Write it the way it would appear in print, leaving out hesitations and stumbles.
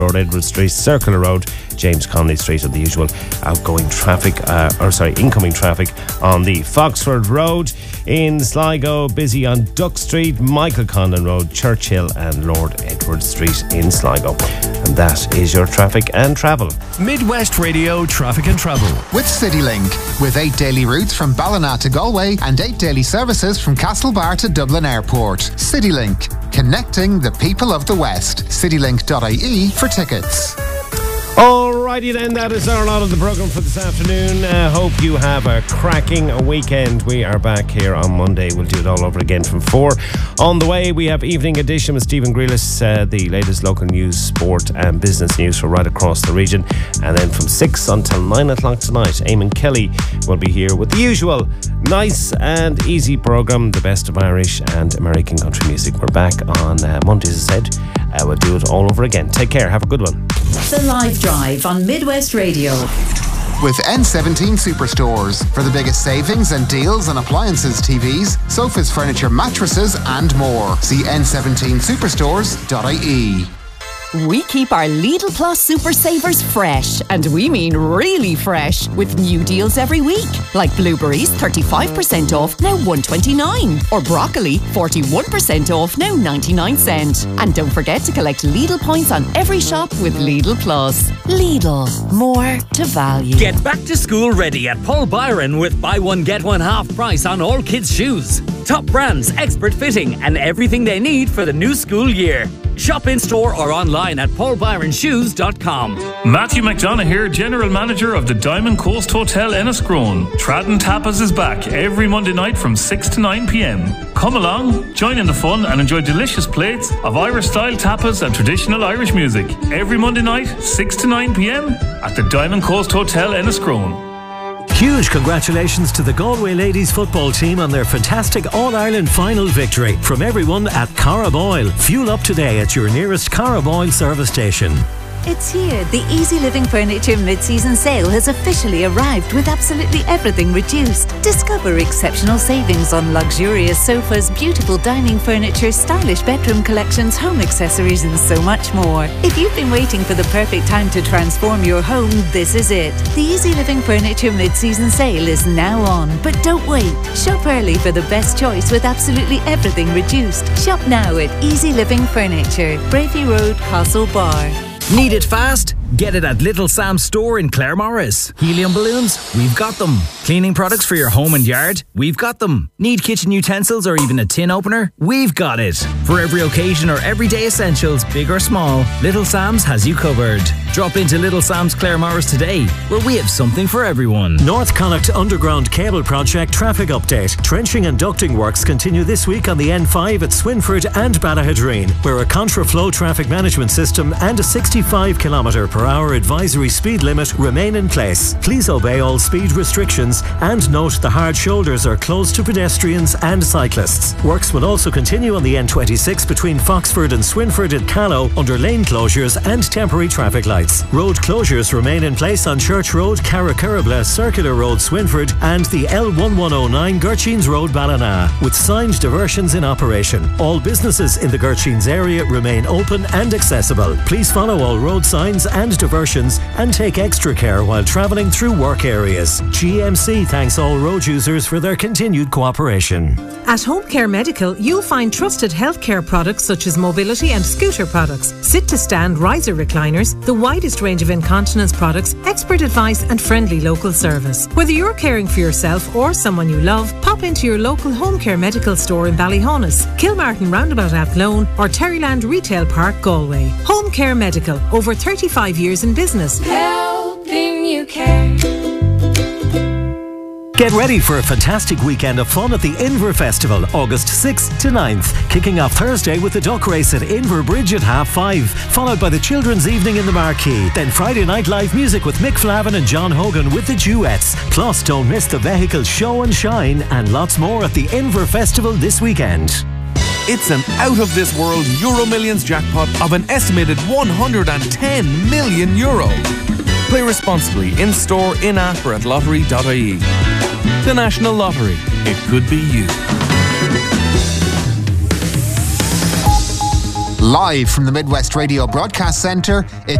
Road, Edward Street, Circular Road, James Connolly Street, and the usual incoming traffic on the Foxford Road. In Sligo, busy on Duck Street, Michael Condon Road, Churchill and Lord Edward Street in Sligo. And that is your traffic and travel. Midwest Radio Traffic and Travel. With CityLink. With 8 daily routes from Ballina to Galway and 8 daily services from Castlebar to Dublin Airport. CityLink. Connecting the people of the West. CityLink.ie for tickets. Alrighty then, that is our lot of the programme for this afternoon. Hope you have a cracking weekend. We are back here on Monday. We'll do it all over again from 4. On the way, we have Evening Edition with Stephen Grealis, the latest local news, sport and business news from right across the region. And then from 6 until 9 o'clock tonight, Eamon Kelly will be here with the usual nice and easy programme, the best of Irish and American country music. We're back on Monday, as I said. We'll do it all over again. Take care. Have a good one. The Live Drive on Midwest Radio. With N17 Superstores. For the biggest savings and deals on appliances, TVs, sofas, furniture, mattresses and more. See n17superstores.ie. We keep our Lidl Plus Super Savers fresh, and we mean really fresh, with new deals every week. Like blueberries, 35% off, now $1.29. Or broccoli, 41% off, now 99 cents. And don't forget to collect Lidl points on every shop with Lidl Plus. Lidl, more to value. Get back to school ready at Paul Byron with buy one get one half price on all kids' shoes. Top brands, expert fitting, and everything they need for the new school year. Shop in store or online at paulbyronshoes.com. Matthew McDonough here, General Manager of the Diamond Coast Hotel Enniscrone. Tradden Tapas is back every Monday night from 6 to 9 p.m. Come along, join in the fun and enjoy delicious plates of Irish-style tapas and traditional Irish music. Every Monday night, 6 to 9 p.m. at the Diamond Coast Hotel Enniscrone. Huge congratulations to the Galway ladies football team on their fantastic All-Ireland final victory. From everyone at Carab Oil. Fuel up today at your nearest Carab Oil service station. It's here. The Easy Living Furniture mid-season sale has officially arrived with absolutely everything reduced. Discover exceptional savings on luxurious sofas, beautiful dining furniture, stylish bedroom collections, home accessories and so much more. If you've been waiting for the perfect time to transform your home, this is it. The Easy Living Furniture mid-season sale is now on. But don't wait. Shop early for the best choice with absolutely everything reduced. Shop now at Easy Living Furniture, Bravey Road, Castle Bar. Need it fast? Get it at Little Sam's store in Claremorris. Helium balloons? We've got them. Cleaning products for your home and yard? We've got them. Need kitchen utensils or even a tin opener? We've got it. For every occasion or everyday essentials, big or small, Little Sam's has you covered. Drop into Little Sam's Claremorris today, where we have something for everyone. North Connacht Underground Cable Project traffic update. Trenching and ducting works continue this week on the N5 at Swinford and Ballahadreen, where a contraflow traffic management system and a 65 km/h advisory speed limit remain in place. Please obey all speed restrictions and note the hard shoulders are closed to pedestrians and cyclists. Works will also continue on the N26 between Foxford and Swinford at Callow under lane closures and temporary traffic lights. Road closures remain in place on Church Road, Carracurabla, Circular Road, Swinford and the L1109 Gurcheens Road, Ballina, with signed diversions in operation. All businesses in the Gurcheens area remain open and accessible. Please follow all road signs and diversions and take extra care while travelling through work areas. GMC thanks all road users for their continued cooperation. At Home Care Medical, you'll find trusted healthcare products such as mobility and scooter products, sit-to-stand riser recliners, the widest range of incontinence products, expert advice and friendly local service. Whether you're caring for yourself or someone you love, pop into your local Home Care Medical store in Ballyhonus, Kilmartin Roundabout Athlone or Terryland Retail Park, Galway. Home Care Medical, over 35 years in business. Helping you care. Get ready for a fantastic weekend of fun at the Inver Festival, August 6th to 9th. Kicking off Thursday with the duck race at Inver Bridge at 5:30, followed by the Children's Evening in the Marquee. Then Friday night live music with Mick Flavin and John Hogan with the Duets. Plus, don't miss the vehicle show and shine and lots more at the Inver Festival this weekend. It's an out-of-this-world Euro Millions jackpot of an estimated €110 million. Play responsibly in-store, in-app or at lottery.ie. The National Lottery. It could be you. Live from the Midwest Radio Broadcast Centre,